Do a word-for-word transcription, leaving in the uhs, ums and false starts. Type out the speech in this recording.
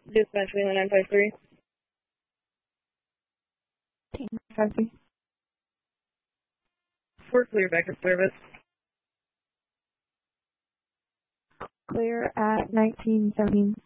Dispatch Wheeler nine five three. five three. For clear backup service. Clear at nineteen seventeen.